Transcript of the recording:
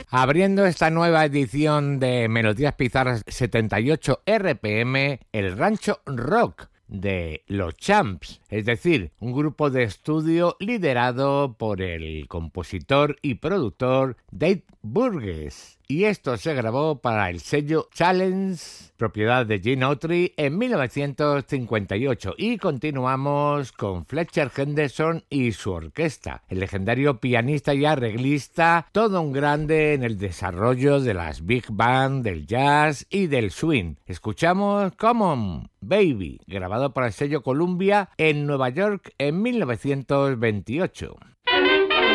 Abriendo esta nueva edición de Melodías Pizarras 78 RPM, el Rancho Rock de Los Champs, es decir, un grupo de estudio liderado por el compositor y productor Dave Burgess. Y esto se grabó para el sello Challenge, propiedad de Gene Autry, en 1958. Y continuamos con Fletcher Henderson y su orquesta, el legendario pianista y arreglista, todo un grande en el desarrollo de las big band, del jazz y del swing. Escuchamos Come On, Baby, grabado para el sello Columbia en Nueva York en 1928.